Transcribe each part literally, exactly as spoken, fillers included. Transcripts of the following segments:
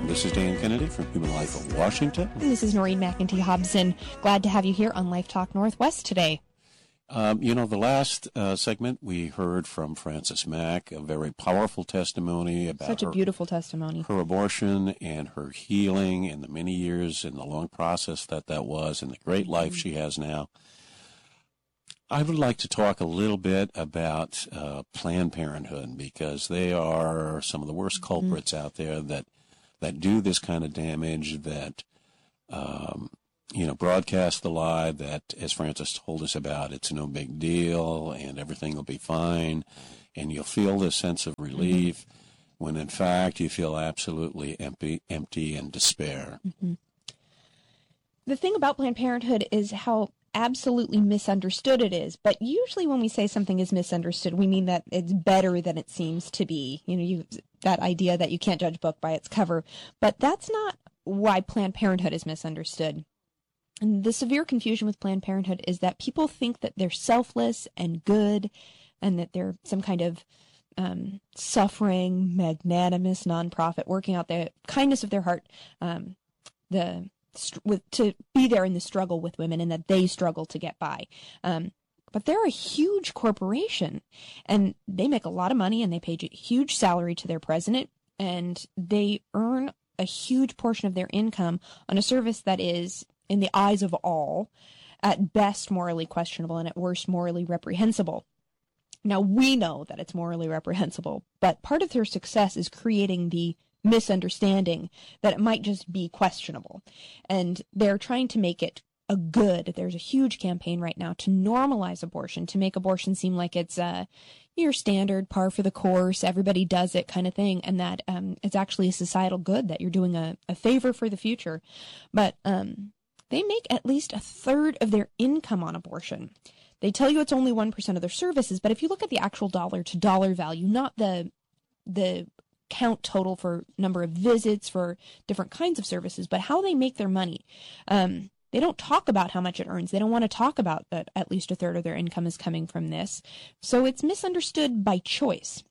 This is Dan Kennedy from Human Life of Washington. And this is Noreen McEntee Hobson. Glad to have you here on Life Talk Northwest today. Um, you know, the last uh, segment we heard from Frances Mack, a very powerful testimony about Such a her, beautiful testimony. her abortion and her healing and the many years and the long process that that was and the great life she has now. I would like to talk a little bit about uh, Planned Parenthood, because they are some of the worst culprits mm-hmm. out there that that do this kind of damage, that, um, you know, broadcast the lie that, as Frances told us about, it's no big deal and everything will be fine, and you'll feel this sense of relief mm-hmm. when, in fact, you feel absolutely empty, empty and despair. Mm-hmm. The thing about Planned Parenthood is how absolutely misunderstood it is. But usually when we say something is misunderstood, we mean that it's better than it seems to be. You know, you that idea that you can't judge a book by its cover. But that's not why Planned Parenthood is misunderstood. And the severe confusion with Planned Parenthood is that people think that they're selfless and good and that they're some kind of um, suffering, magnanimous nonprofit working out the kindness of their heart, um, the with to be there in the struggle with women, and that they struggle to get by. Um, but they're a huge corporation, and they make a lot of money, and they pay a huge salary to their president, and they earn a huge portion of their income on a service that is, in the eyes of all, at best morally questionable and at worst morally reprehensible. Now, we know that it's morally reprehensible, but part of their success is creating the misunderstanding that it might just be questionable. And they're trying to make it a good. There's a huge campaign right now to normalize abortion, to make abortion seem like it's uh, your standard, par for the course, everybody does it kind of thing, and that um, it's actually a societal good, that you're doing a, a favor for the future. But um, they make at least a third of their income on abortion. They tell you it's only one percent of their services, but if you look at the actual dollar-to-dollar value, not the the count total for number of visits for different kinds of services, but how they make their money. Um, they don't talk about how much it earns. They don't want to talk about that at least a third of their income is coming from this. So it's misunderstood by choice.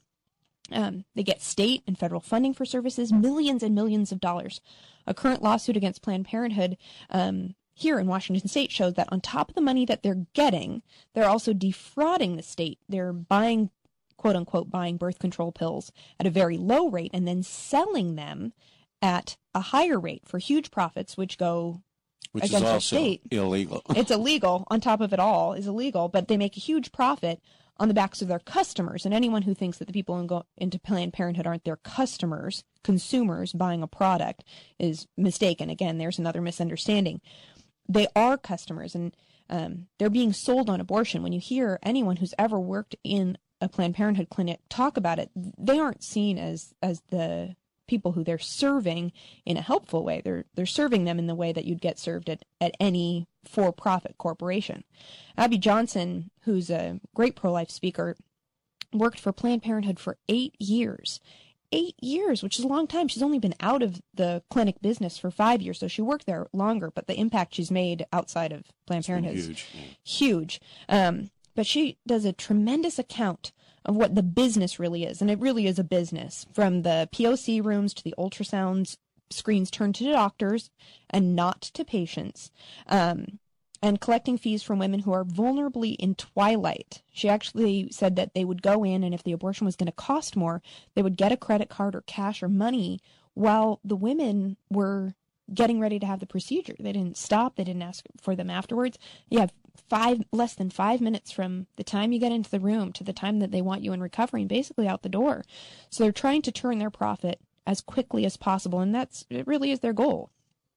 Um, they get state and federal funding for services, millions and millions of dollars. A current lawsuit against Planned Parenthood um, here in Washington State shows that on top of the money that they're getting, they're also defrauding the state. They're buying quote unquote, buying birth control pills at a very low rate and then selling them at a higher rate for huge profits, which go which against is the also state. Illegal. It's illegal. On top of it all is illegal, but they make a huge profit on the backs of their customers. And anyone who thinks that the people who go into Planned Parenthood aren't their customers, consumers buying a product, is mistaken. Again, there's another misunderstanding. They are customers, and um, they're being sold on abortion. When you hear anyone who's ever worked in a Planned Parenthood clinic talk about it, they aren't seen as as the people who they're serving in a helpful way. They're they're serving them in the way that you'd get served at, at any for-profit corporation. Abby Johnson, who's a great pro-life speaker, worked for Planned Parenthood for eight years. Eight years, which is a long time. She's only been out of the clinic business for five years, so she worked there longer, but the impact she's made outside of Planned Parenthood is huge. Yeah. Huge. Um, But she does a tremendous account of what the business really is. And it really is a business. From the P O C rooms to the ultrasound screens turned to doctors and not to patients. Um, and collecting fees from women who are vulnerably in twilight. She actually said that they would go in, and if the abortion was going to cost more, they would get a credit card or cash or money while the women were getting ready to have the procedure. They didn't stop. They didn't ask for them afterwards. You have five, less than five minutes from the time you get into the room to the time that they want you in recovery, and basically out the door. So they're trying to turn their profit as quickly as possible, and that's, it really is their goal.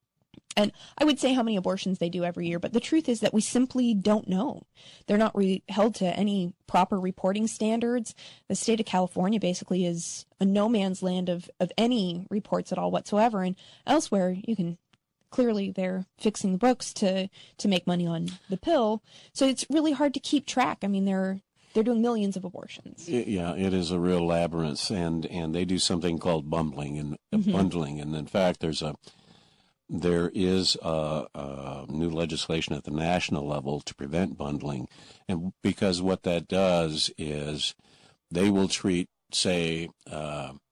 And I would say how many abortions they do every year, but the truth is that we simply don't know. They're not re- held to any proper reporting standards. The state of California basically is a no man's land of, of any reports at all whatsoever. And elsewhere, you can clearly they're fixing the books to, to make money on the pill. So it's really hard to keep track. I mean, they're they're doing millions of abortions. Yeah, it is a real labyrinth, and, and they do something called bundling and Mm-hmm. bundling. And in fact, there's a There is a, a new legislation at the national level to prevent bundling, and because what that does is they will treat, say, uh,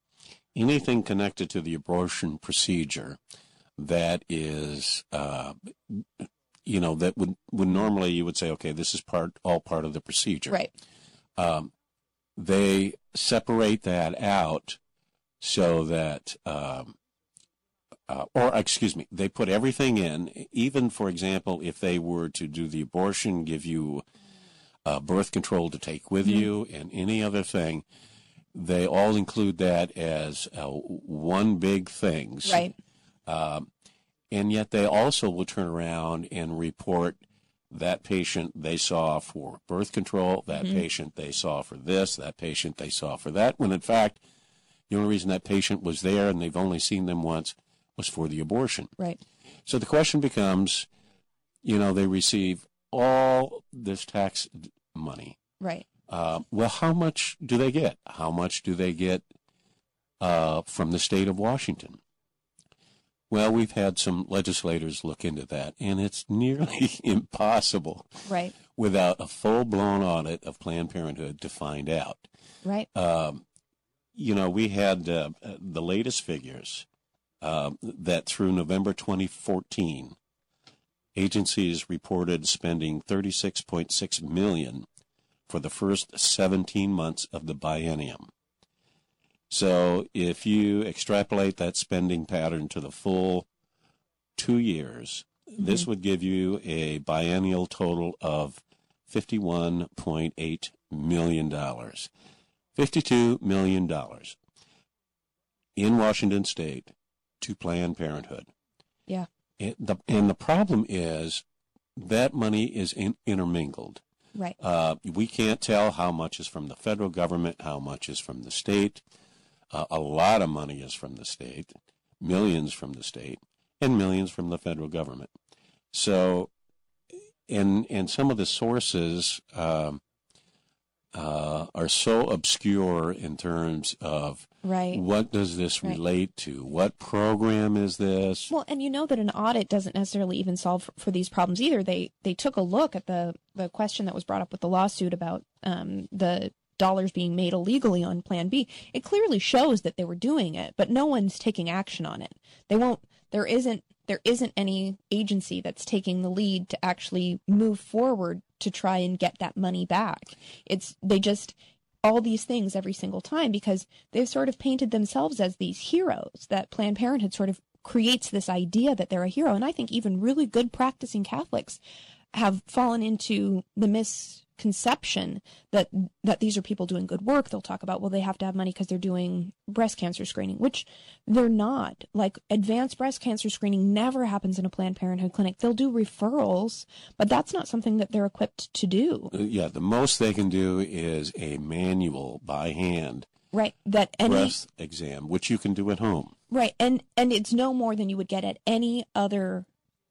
anything connected to the abortion procedure that is, uh, you know, that would, would normally you would say, okay, this is part all part of the procedure. Right. Um, they separate that out so that, um, uh, or excuse me, they put everything in, even, for example, if they were to do the abortion, give you uh, birth control to take with mm-hmm. you and any other thing, they all include that as uh, one big thing. Right. Um, and yet they also will turn around and report that patient they saw for birth control, that mm-hmm. patient they saw for this, that patient they saw for that, when in fact the only reason that patient was there and they've only seen them once was for the abortion. Right. So the question becomes, you know, they receive all this tax money. Right. Uh, well, how much do they get? How much do they get uh, from the state of Washington? Well, we've had some legislators look into that, and it's nearly impossible right. without a full-blown audit of Planned Parenthood to find out. Right. Um, you know, we had uh, the latest figures uh, that through November twenty fourteen, agencies reported spending thirty-six point six million dollars for the first seventeen months of the biennium. So if you extrapolate that spending pattern to the full two years, mm-hmm. this would give you a biennial total of fifty-one point eight million dollars. fifty-two million dollars in Washington State to Planned Parenthood. Yeah. And the, and the problem is that money is in, intermingled. Right. Uh, we can't tell how much is from the federal government, how much is from the state. Uh, a lot of money is from the state, millions from the state, and millions from the federal government. So, and and some of the sources um, uh, are so obscure in terms of right. what does this right. relate to? What program is this? Well, and you know that an audit doesn't necessarily even solve for, for these problems either. They they took a look at the, the question that was brought up with the lawsuit about um, the dollars being made illegally on Plan B. It clearly shows that they were doing it, but no one's taking action on it. They won't. There isn't. There isn't any agency that's taking the lead to actually move forward to try and get that money back. It's they just all these things every single time because they've sort of painted themselves as these heroes. That Planned Parenthood sort of creates this idea that they're a hero, and I think even really good practicing Catholics have fallen into the misconception that that these are people doing good work. They'll talk about, well, they have to have money because they're doing breast cancer screening, which they're not. Like, advanced breast cancer screening never happens in a Planned Parenthood clinic. They'll do referrals, but that's not something that they're equipped to do. Yeah, the most they can do is a manual by hand right that any breast exam, which you can do at home. Right, and and it's no more than you would get at any other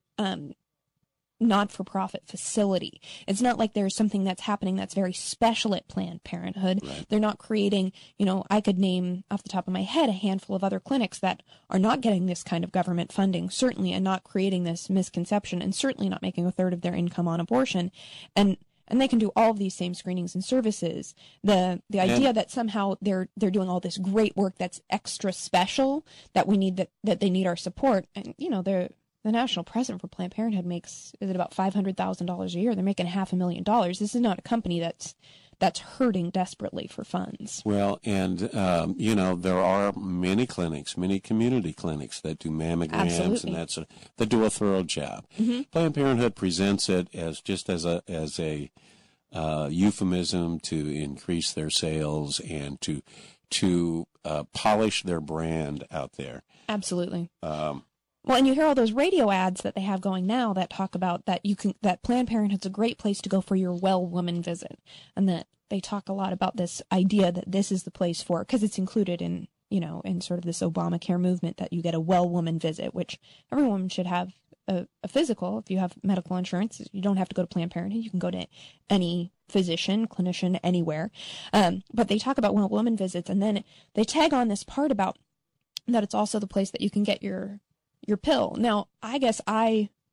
um not-for-profit facility. It's not like there's something that's happening that's very special at Planned Parenthood. Right. They're not creating, you know, I could name off the top of my head a handful of other clinics that are not getting this kind of government funding, certainly, and not creating this misconception, and certainly not making a third of their income on abortion. And and they can do all of these same screenings and services. The the idea and, that somehow they're they're doing all this great work that's extra special, that we need that, that they need our support, and you know, they're the national president for Planned Parenthood makes, is it about five hundred thousand dollars a year? They're making half a million dollars. This is not a company that's that's hurting desperately for funds. Well, and, um, you know, there are many clinics, many community clinics that do mammograms Absolutely. and that's a, that do a thorough job. Mm-hmm. Planned Parenthood presents it as just as a as a uh, euphemism to increase their sales and to to uh, polish their brand out there. Absolutely. Um, Well, and you hear all those radio ads that they have going now that talk about that you can that Planned Parenthood's a great place to go for your well woman visit, and that they talk a lot about this idea that this is the place for, because it's included in, you know, in sort of this Obamacare movement, that you get a well woman visit, which every woman should have a, a physical. If you have medical insurance, you don't have to go to Planned Parenthood. You can go to any physician, clinician, anywhere. Um, but they talk about well woman visits, and then they tag on this part about that it's also the place that you can get your your pill. Now, I guess I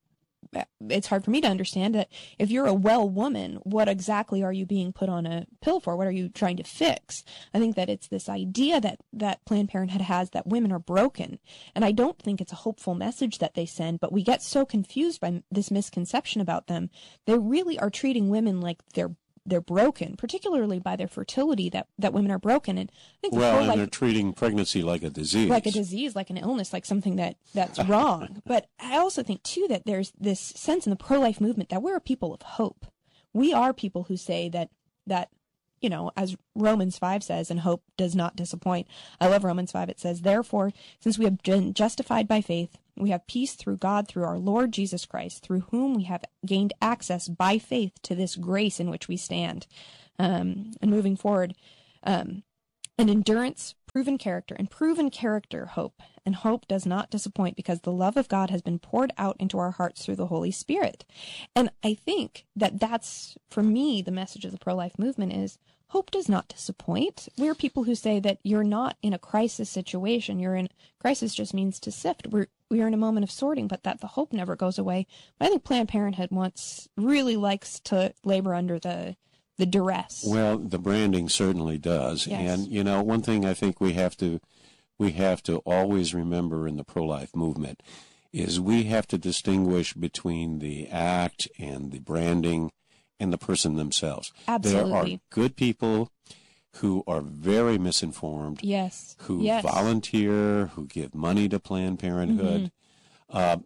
it's hard for me to understand that if you're a well woman, what exactly are you being put on a pill for? What are you trying to fix? I think that it's this idea that, that Planned Parenthood has that women are broken. And I don't think it's a hopeful message that they send, but we get so confused by this misconception about them. They really are treating women like they're they're broken, particularly by their fertility, that, that women are broken. And I think the well, and pro-life, they're treating pregnancy like a disease. like a disease, like an illness, like something that, that's wrong. But I also think, too, that there's this sense in the pro-life movement that we're a people of hope. We are people who say that, that, you know, as Romans five says, and hope does not disappoint. I love Romans five. It says, therefore, since we have been justified by faith, we have peace through God, through our Lord Jesus Christ, through whom we have gained access by faith to this grace in which we stand. Um, and moving forward, um, an endurance, proven character, and proven character, hope. And hope does not disappoint because the love of God has been poured out into our hearts through the Holy Spirit. And I think that that's, for me, the message of the pro-life movement is hope does not disappoint. We're people who say that you're not in a crisis situation. You're in crisis just means to sift. We're we are in a moment of sorting, but that the hope never goes away. But I think Planned Parenthood wants really likes to labor under the the duress. Well, the branding certainly does. Yes. And you know, one thing I think we have to we have to always remember in the pro-life movement is we have to distinguish between the act and the branding and the person themselves. Absolutely. There are good people who are very misinformed, yes, who yes. volunteer, who give money to Planned Parenthood. Mm-hmm. Uh,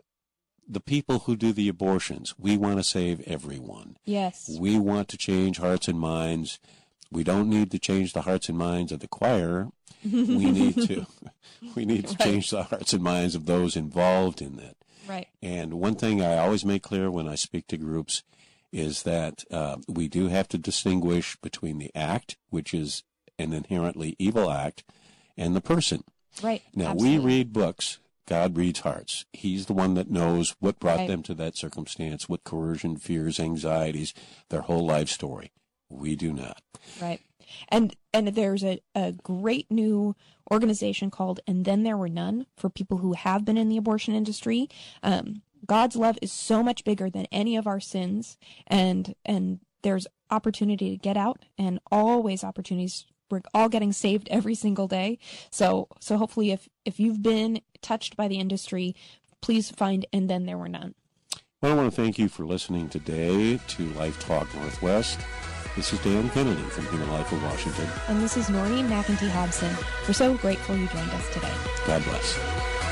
the people who do the abortions, we want to save everyone. Yes. We want to change hearts and minds. We don't need to change the hearts and minds of the choir. We need to we need to right. change the hearts and minds of those involved in that. Right. And one thing I always make clear when I speak to groups is that uh, we do have to distinguish between the act, which is an inherently evil act, and the person. Right. Now, Absolutely. we read books. God reads hearts. He's the one that knows what brought right. them to that circumstance, what coercion, fears, anxieties, their whole life story. We do not. Right. And and there's a, a great new organization called And Then There Were None for people who have been in the abortion industry. Um, God's love is so much bigger than any of our sins, and and there's opportunity to get out, and always opportunities. We're all getting saved every single day. So so hopefully if, if you've been touched by the industry, please find And Then There Were None. Well, I want to thank you for listening today to Life Talk Northwest. This is Dan Kennedy from Human Life of Washington. And this is Noreen McEntee Hobson. We're so grateful you joined us today. God bless.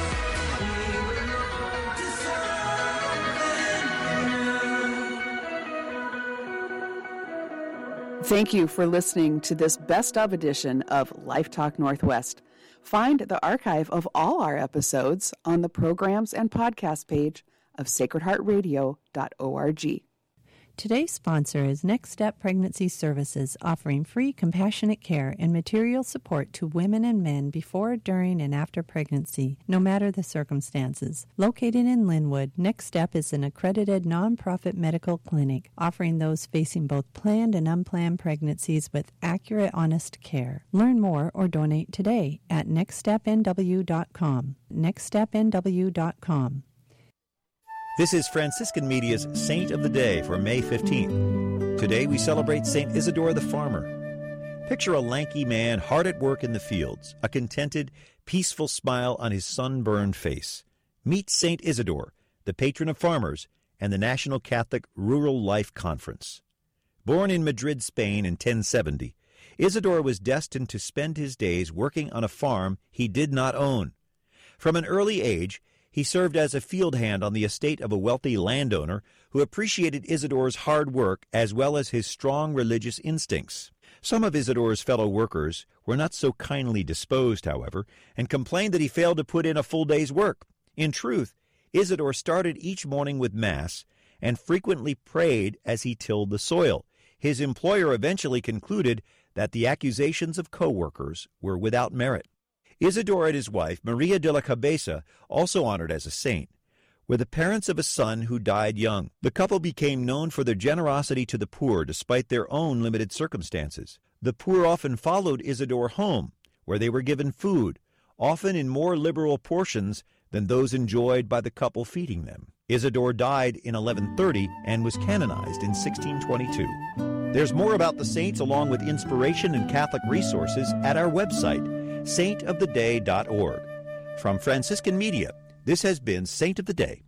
Thank you for listening to this best of edition of Life Talk Northwest. Find the archive of all our episodes on the programs and podcast page of sacred heart radio dot org. Today's sponsor is Next Step Pregnancy Services, offering free compassionate care and material support to women and men before, during, and after pregnancy, no matter the circumstances. Located in Linwood, Next Step is an accredited nonprofit medical clinic, offering those facing both planned and unplanned pregnancies with accurate, honest care. Learn more or donate today at next step n w dot com. next step n w dot com. This is Franciscan Media's Saint of the Day for May fifteenth. Today we celebrate Saint Isidore the Farmer. Picture a lanky man hard at work in the fields, a contented, peaceful smile on his sunburned face. Meet Saint Isidore, the patron of farmers and the National Catholic Rural Life Conference. Born in Madrid, Spain in ten seventy, Isidore was destined to spend his days working on a farm he did not own. From an early age, he served as a field hand on the estate of a wealthy landowner who appreciated Isidore's hard work as well as his strong religious instincts. Some of Isidore's fellow workers were not so kindly disposed, however, and complained that he failed to put in a full day's work. In truth, Isidore started each morning with Mass and frequently prayed as he tilled the soil. His employer eventually concluded that the accusations of co-workers were without merit. Isidore and his wife, Maria de la Cabeza, also honored as a saint, were the parents of a son who died young. The couple became known for their generosity to the poor despite their own limited circumstances. The poor often followed Isidore home, where they were given food, often in more liberal portions than those enjoyed by the couple feeding them. Isidore died in eleven thirty and was canonized in sixteen twenty-two. There's more about the saints along with inspiration and Catholic resources at our website, saint of the day dot org. From Franciscan Media, this has been Saint of the Day.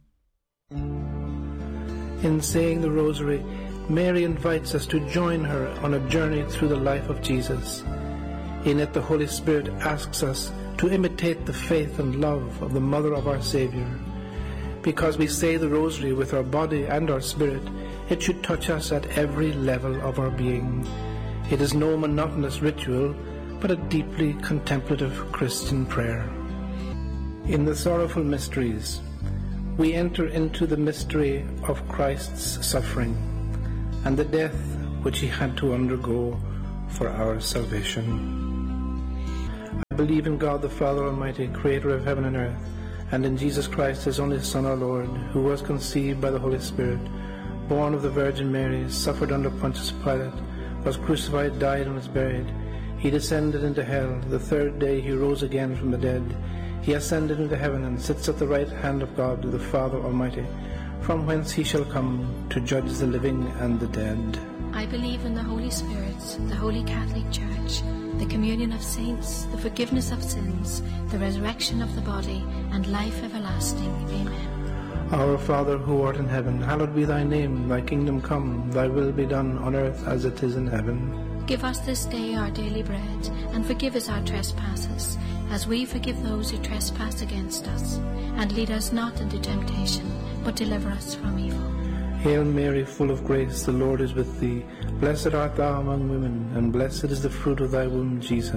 In saying the Rosary, Mary invites us to join her on a journey through the life of Jesus. In it, the Holy Spirit asks us to imitate the faith and love of the Mother of our Savior. Because we say the Rosary with our body and our spirit, it should touch us at every level of our being. It is no monotonous ritual, but a deeply contemplative Christian prayer. In the sorrowful mysteries, we enter into the mystery of Christ's suffering and the death which he had to undergo for our salvation. I believe in God the Father Almighty, creator of heaven and earth, and in Jesus Christ, his only Son, our Lord, who was conceived by the Holy Spirit, born of the Virgin Mary, suffered under Pontius Pilate, was crucified, died, and was buried. He descended into hell. The third day he rose again from the dead. He ascended into heaven and sits at the right hand of God, the Father Almighty, from whence he shall come to judge the living and the dead. I believe in the Holy Spirit, the Holy Catholic Church, the communion of saints, the forgiveness of sins, the resurrection of the body, and life everlasting. Amen. Our Father, who art in heaven, hallowed be thy name. Thy kingdom come, thy will be done on earth as it is in heaven. Give us this day our daily bread, and forgive us our trespasses, as we forgive those who trespass against us. And lead us not into temptation, but deliver us from evil. Hail Mary, full of grace, the Lord is with thee. Blessed art thou among women, and blessed is the fruit of thy womb, Jesus.